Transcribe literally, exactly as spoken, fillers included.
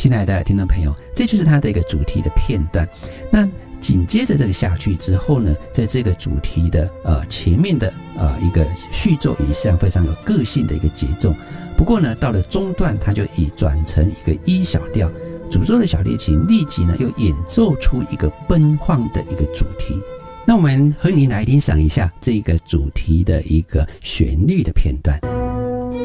亲爱的听众朋友，这就是它的一个主题的片段。那紧接着这个下去之后呢，在这个主题的呃前面的呃一个序奏也是非常有个性的一个节奏。不过呢，到了中段，它就已转成一个一小调，主奏的小提琴立即呢又演奏出一个奔放的一个主题。那我们和您来欣赏一下这个主题的一个旋律的片段。